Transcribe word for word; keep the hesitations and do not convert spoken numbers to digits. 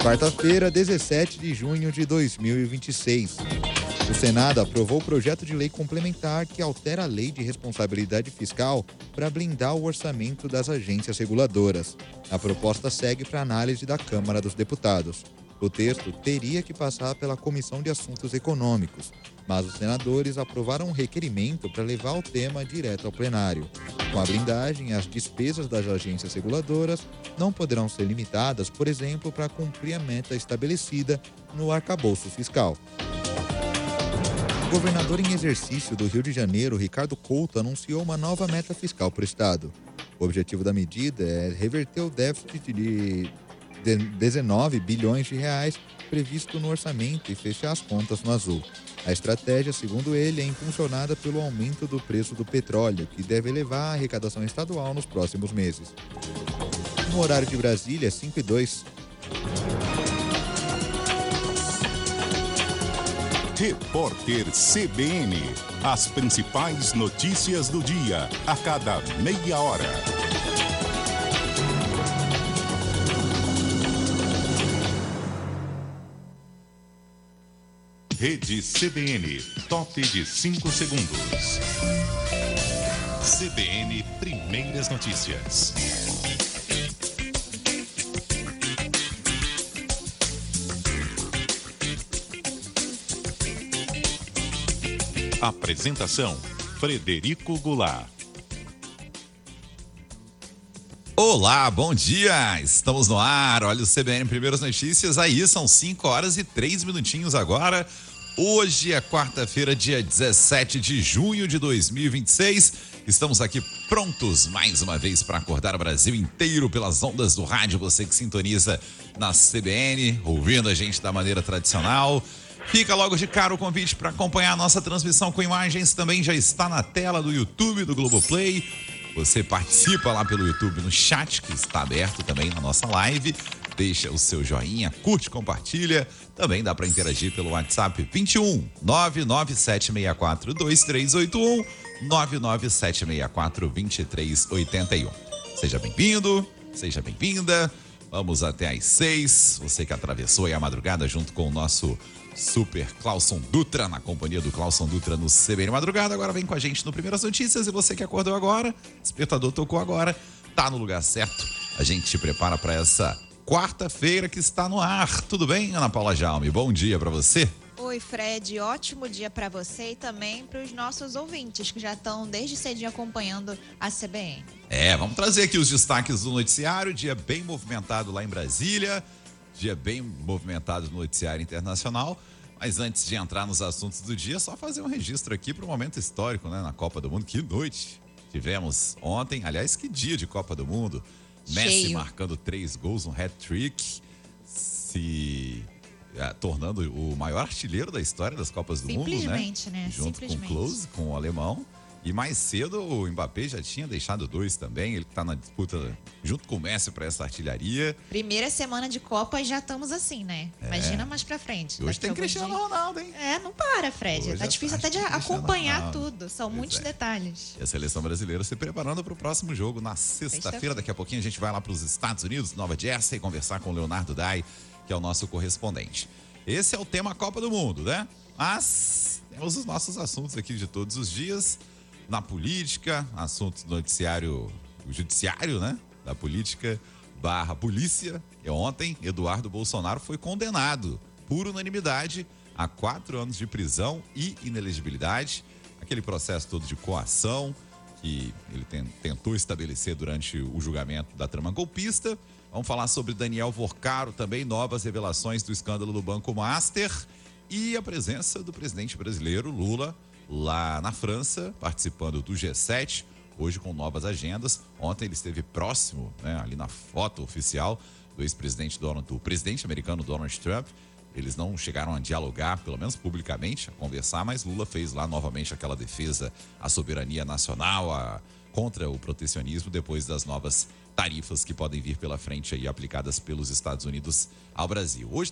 Quarta-feira, dezessete de junho de dois mil e vinte e seis. O Senado aprovou o projeto de lei complementar que altera a lei de responsabilidade fiscal para blindar o orçamento das agências reguladoras. A proposta segue para análise da Câmara dos Deputados. O texto teria que passar pela Comissão de Assuntos Econômicos, mas os senadores aprovaram um requerimento para levar o tema direto ao plenário. Com a blindagem, as despesas das agências reguladoras não poderão ser limitadas, por exemplo, para cumprir a meta estabelecida no arcabouço fiscal. O governador em exercício do Rio de Janeiro, Ricardo Couto, anunciou uma nova meta fiscal para o estado. O objetivo da medida é reverter o déficit de dezenove bilhões de reais previsto no orçamento e fechar as contas no azul. A estratégia, segundo ele, é impulsionada pelo aumento do preço do petróleo, que deve elevar a arrecadação estadual nos próximos meses. No horário de Brasília, cinco e dois. Repórter C B N. As principais notícias do dia, a cada meia hora. Rede C B N, top de cinco segundos. C B N, primeiras notícias. Apresentação, Frederico Goulart. Olá, bom dia! Estamos no ar, olha o C B N Primeiras Notícias, aí são cinco horas e três minutinhos agora. Hoje é quarta-feira, dia dezessete de junho de dois mil e vinte e seis. Estamos aqui prontos mais uma vez para acordar o Brasil inteiro pelas ondas do rádio. Você que sintoniza na C B N, ouvindo a gente da maneira tradicional. Fica logo de cara o convite para acompanhar a nossa transmissão com imagens. Também já está na tela do YouTube do Globoplay. Você participa lá pelo YouTube no chat, que está aberto também na nossa live. Deixa o seu joinha, curte, compartilha. Também dá para interagir pelo WhatsApp vinte e um, nove nove sete seis quatro, dois três oito um, nove nove sete seis quatro, dois três oito um. Seja bem-vindo, seja bem-vinda. Vamos até às seis. Você que atravessou aí a madrugada junto com o nosso Super Clauson Dutra, na companhia do Clauson Dutra no C B N Madrugada. Agora vem com a gente no Primeiras Notícias. E você que acordou agora, despertador tocou agora, tá no lugar certo. A gente te prepara para essa quarta-feira que está no ar. Tudo bem, Ana Paula Jaume? Bom dia para você. Oi, Fred. Ótimo dia para você e também para os nossos ouvintes que já estão desde cedinho acompanhando a C B N. É, vamos trazer aqui os destaques do noticiário. Dia bem movimentado lá em Brasília. Dia bem movimentado no noticiário internacional. Mas antes de entrar nos assuntos do dia, só fazer um registro aqui para o momento histórico, né, na Copa do Mundo. Que noite tivemos ontem. Aliás, que dia de Copa do Mundo. Messi Cheio. marcando três gols, um hat-trick, se é, tornando o maior artilheiro da história das Copas do Mundo, né? Simplesmente, né? Junto Simplesmente. com o Klose, com o alemão. E mais cedo o Mbappé já tinha deixado dois também. Ele está na disputa junto com o Messi para essa artilharia. Primeira semana de Copa e já estamos assim, né? Imagina mais pra frente. E hoje Daqui tem a alguns Cristiano dias. Ronaldo, hein? É, não para, Fred. Hoje Tá é difícil tarde até de de Cristiano acompanhar Ronaldo. tudo. São Pois muitos é. detalhes. E a seleção brasileira se preparando para o próximo jogo na sexta-feira. Sexta-feira. Daqui a pouquinho a gente vai lá para os Estados Unidos, Nova Jersey, conversar com o Leonardo Dai, que é o nosso correspondente. Esse é o tema Copa do Mundo, né? Mas temos os nossos assuntos aqui de todos os dias. Na política, assuntos do noticiário, o judiciário, né? Da política barra polícia. E ontem, Eduardo Bolsonaro foi condenado por unanimidade a quatro anos de prisão e inelegibilidade. Aquele processo todo de coação que ele tem, tentou estabelecer durante o julgamento da trama golpista. Vamos falar sobre Daniel Vorcaro também, novas revelações do escândalo do Banco Master e a presença do presidente brasileiro, Lula, lá na França, participando do G sete, hoje com novas agendas. Ontem ele esteve próximo, né, ali na foto oficial do ex-presidente Donald, do presidente americano Donald Trump. Eles não chegaram a dialogar, pelo menos publicamente, a conversar, mas Lula fez lá novamente aquela defesa à soberania nacional, a, contra o protecionismo, depois das novas tarifas que podem vir pela frente aí aplicadas pelos Estados Unidos ao Brasil. Hoje